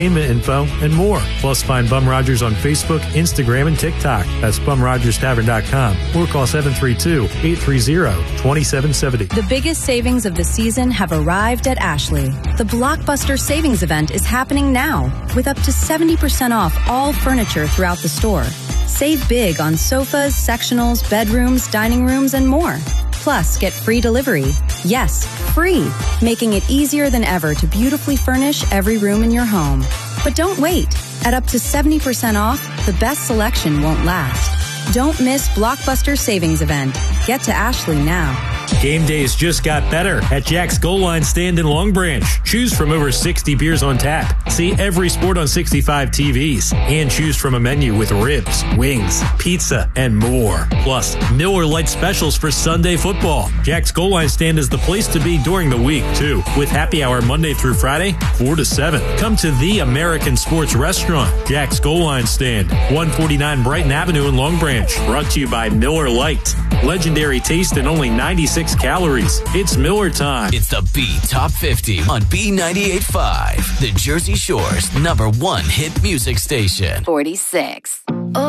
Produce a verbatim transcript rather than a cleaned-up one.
info, and more. Plus, find Bum Rogers on Facebook, Instagram, and TikTok. That's bum rogers tavern dot com or call seven three two, eight three zero, two seven seven zero. The biggest savings of the season have arrived at Ashley. The Blockbuster Savings Event is happening now with up to seventy percent off all furniture throughout the store. Save big on sofas, sectionals, bedrooms, dining rooms, and more. Plus, get free delivery. Yes, free, making it easier than ever to beautifully furnish every room in your home. But don't wait. At up to seventy percent off, the best selection won't last. Don't miss Blockbuster Savings Event. Get to Ashley now. Game days just got better at Jack's Goal Line Stand in Long Branch. Choose from over sixty beers on tap. See every sport on sixty-five T Vs. And choose from a menu with ribs, wings, pizza, and more. Plus, Miller Lite specials for Sunday football. Jack's Goal Line Stand is the place to be during the week, too. With happy hour Monday through Friday, four to seven. Come to the American Sports Restaurant. Jack's Goal Line Stand, one forty-nine Brighton Avenue in Long Branch. Brought to you by Miller Lite. Legendary taste and only ninety-six calories. It's Miller time. It's the B Top fifty on B ninety-eight point five, the Jersey Shore's number one hit music station. forty-six.